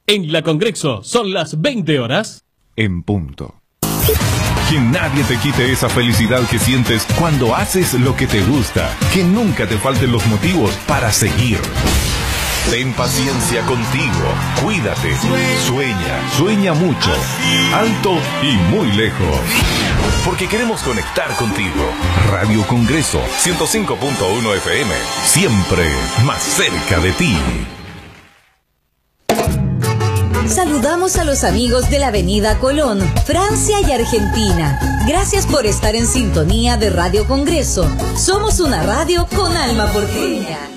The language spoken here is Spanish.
En la Congreso son las 20 horas. En punto. Que nadie te quite esa felicidad que sientes cuando haces lo que te gusta. Que nunca te falten los motivos para seguir. Ten paciencia contigo. Cuídate. Sueña mucho. Alto y muy lejos. Porque queremos conectar contigo. Radio Congreso 105.1 FM. Siempre más cerca de ti. Saludamos a los amigos de la Avenida Colón, Francia y Argentina. Gracias por estar en sintonía de Radio Congreso. Somos una radio con alma porteña.